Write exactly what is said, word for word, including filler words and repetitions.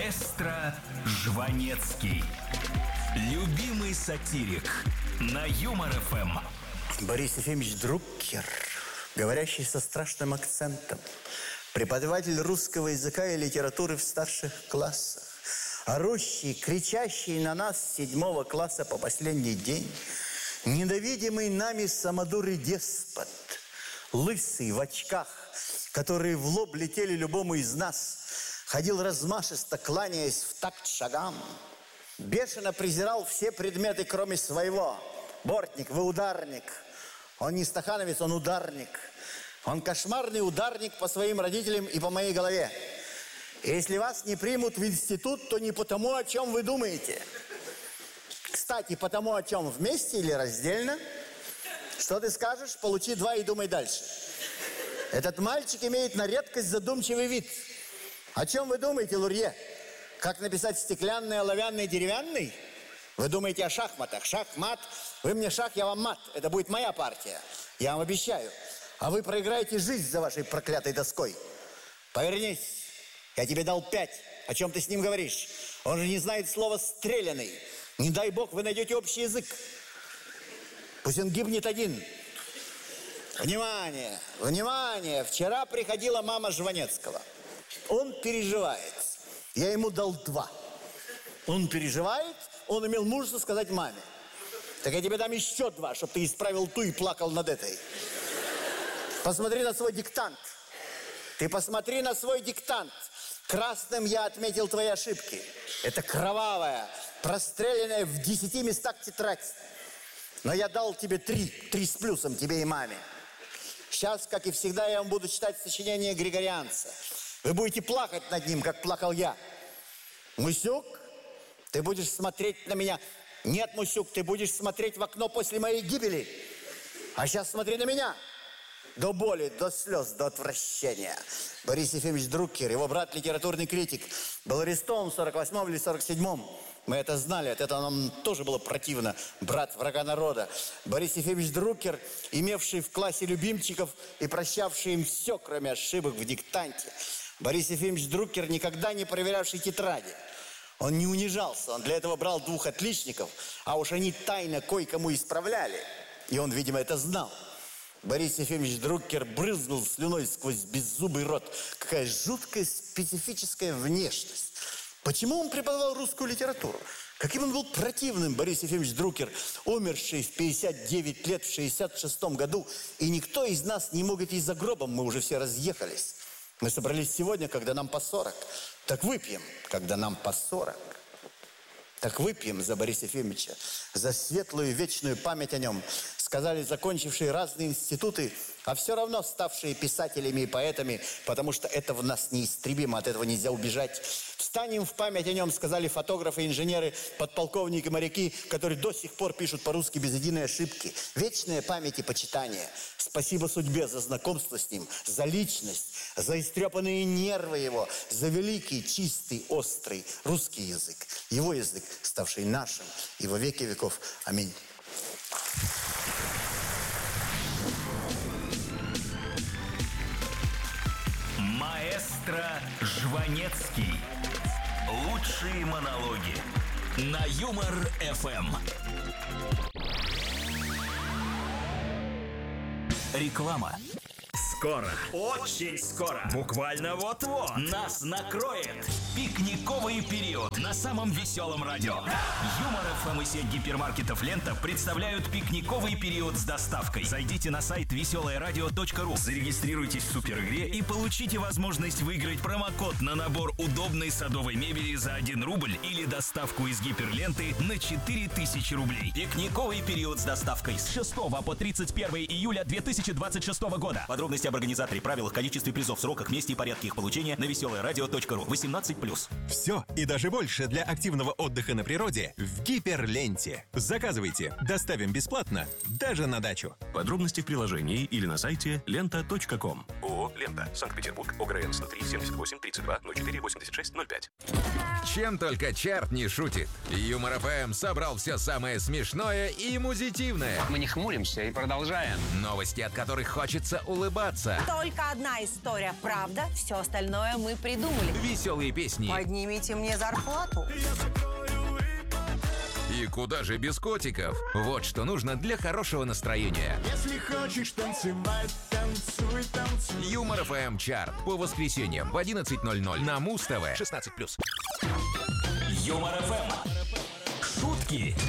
Маэстро Жванецкий. Любимый сатирик на Юмор-ФМ. Борис Ефимович Друккер, говорящий со страшным акцентом, преподаватель русского языка и литературы в старших классах, орущий, кричащий на нас с седьмого класса по последний день, ненавидимый нами самодур и деспот, лысый в очках, которые в лоб летели любому из нас, ходил размашисто, кланяясь в такт шагам, бешено презирал все предметы, кроме своего. Бортник, вы ударник. Он не стахановец, он ударник. Он кошмарный ударник по своим родителям и по моей голове. И если вас не примут в институт, то не потому, о чем вы думаете. Кстати, потому, о чем, вместе или раздельно? Что ты скажешь? Получи два и думай дальше. Этот мальчик имеет на редкость задумчивый вид. О чем вы думаете, Лурье? Как написать стеклянный, оловянный, деревянный? Вы думаете о шахматах. Шах-мат. Вы мне шах, я вам мат. Это будет моя партия. Я вам обещаю. А вы проиграете жизнь за вашей проклятой доской. Повернись. Я тебе дал пять. О чем ты с ним говоришь? Он же не знает слова «стрелянный». Не дай бог вы найдете общий язык. Пусть он гибнет один. Внимание! Внимание! Вчера приходила мама Жванецкого. Он переживает. Я ему дал два. Он переживает, он имел мужество сказать маме. Так я тебе дам еще два, чтобы ты исправил ту и плакал над этой. Посмотри на свой диктант. Ты посмотри на свой диктант. Красным я отметил твои ошибки. Это кровавая, простреленная в десяти местах тетрадь. Но я дал тебе три, три с плюсом тебе и маме. Сейчас, как и всегда, я вам буду читать сочинение Григорианца. Вы будете плакать над ним, как плакал я. Мусюк, ты будешь смотреть на меня. Нет, Мусюк, ты будешь смотреть в окно после моей гибели. А сейчас смотри на меня. До боли, до слез, до отвращения. Борис Ефимович Друккер, его брат, литературный критик, был арестован в сорок восьмом или сорок седьмом. Мы это знали, от этого нам тоже было противно. Брат врага народа. Борис Ефимович Друккер, имевший в классе любимчиков и прощавший им все, кроме ошибок в диктанте. Борис Ефимович Друккер, никогда не проверявший тетради. Он не унижался, он для этого брал двух отличников, а уж они тайно кое-кому исправляли. И он, видимо, это знал. Борис Ефимович Друккер брызнул слюной сквозь беззубый рот. Какая жуткая специфическая внешность. Почему он преподавал русскую литературу? Каким он был противным, Борис Ефимович Друккер, умерший в пятьдесят девять лет в шестьдесят шестом году. И никто из нас не мог идти за гробом, мы уже все разъехались. Мы собрались сегодня, когда нам по сорок. Так выпьем, когда нам по сорок. Так выпьем за Бориса Ефимовича, за светлую вечную память о нем. Сказали закончившие разные институты, а все равно ставшие писателями и поэтами, потому что это в нас неистребимо, от этого нельзя убежать. Встанем в память о нем, сказали фотографы, инженеры, подполковники, моряки, которые до сих пор пишут по-русски без единой ошибки. Вечная память и почитание. Спасибо судьбе за знакомство с ним, за личность, за истрепанные нервы его, за великий, чистый, острый русский язык. Его язык, ставший нашим и во веки веков. Аминь. Маэстро Жванецкий. Лучшие монологи на Юмор-ФМ. Реклама. Скоро, очень скоро, буквально вот-вот, нас накроет пикниковый период на самом веселом радио. Юмор-ФМ и сеть гипермаркетов «Лента» представляют пикниковый период с доставкой. Зайдите на сайт веселое радио точка ру, зарегистрируйтесь в суперигре и получите возможность выиграть промокод на набор удобной садовой мебели за один рубль или доставку из гиперленты на четыре тысячи рублей. Пикниковый период с доставкой с шестого по тридцать первое июля две тысячи двадцать шестого года. Подробности об организаторе, правилах, количестве призов, сроках, месте и порядке их получения на веселое радио точка ру. восемнадцать плюс. Все и даже больше для активного отдыха на природе в Гиперленте. Заказывайте. Доставим бесплатно даже на дачу. Подробности в приложении или на сайте лента точка ком. ООО «Лента». Санкт-Петербург. ОГРН сто три семьдесят восемь тридцать два ноль четыре восемьдесят шесть ноль пять. Чем только чарт не шутит. Юмор эф эм собрал все самое смешное и музитивное. Мы не хмуримся и продолжаем. Новости, от которых хочется улыбаться. Только одна история правда, все остальное мы придумали. Веселые песни. Поднимите мне зарплату. И куда же без котиков? Вот что нужно для хорошего настроения. Если хочешь танцевать, танцуй, танцуй. Юмор эф эм чарт. По воскресеньям в одиннадцать ноль ноль на Муз-ТВ. шестнадцать плюс. Юмор эф эм. Шутки